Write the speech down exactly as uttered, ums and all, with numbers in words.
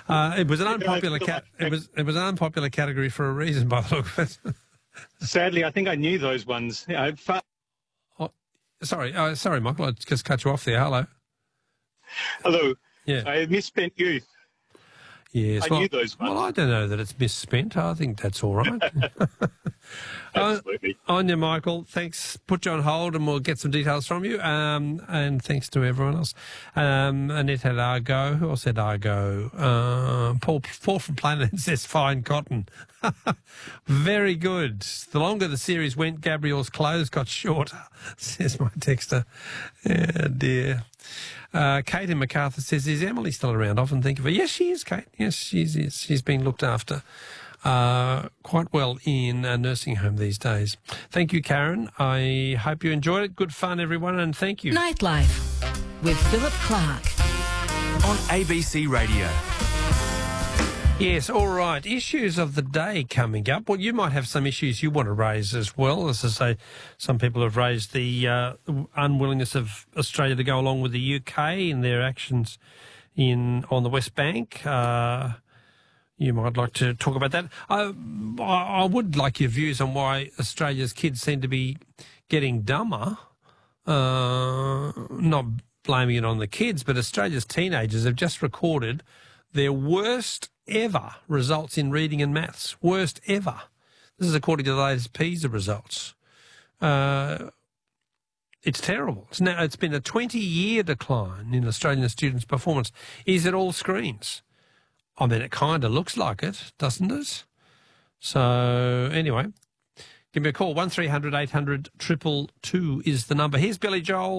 Uh, it was an unpopular cat. It was it was an unpopular category for a reason, by the look of it. Sadly, I think I knew those ones. You know, far- oh, sorry, uh, sorry, Michael. I just cut you off there. Hello. Hello. Yeah. I misspent youth. Yes. I well, knew those ones. Well, I don't know that it's misspent. I think that's all right. Absolutely. Uh, Anya, Michael, thanks. Put you on hold and we'll get some details from you. Um, and thanks to everyone else. Um, Annette had Argo. Who else said Argo? Uh, Paul, Paul from Planet says fine cotton. Very good. The longer the series went, Gabrielle's clothes got shorter, says my texter. Yeah, dear. Uh, Kate in MacArthur says, is Emily still around? I often think of her. Yes, she is, Kate. Yes, she's, she's being looked after uh, quite well in a nursing home these days. Thank you, Karen. I hope you enjoyed it. Good fun, everyone, and thank you. Nightlife with Philip Clark on A B C Radio. Yes, all right. Issues of the day coming up. Well, you might have some issues you want to raise as well. As I say, some people have raised the uh, unwillingness of Australia to go along with the U K in their actions in on the West Bank. Uh, you might like to talk about that. I, I would like your views on why Australia's kids seem to be getting dumber. Uh, not blaming it on the kids, but Australia's teenagers have just recorded their worst ever results in reading and maths. Worst ever. This is according to the latest PISA results. Uh, it's terrible. It's, now, it's been a twenty-year decline in Australian students' performance. Is it all screens? I mean, it kind of looks like it, doesn't it? So, anyway, give me a call. one three hundred eight hundred two two two is the number. Here's Billy Joel.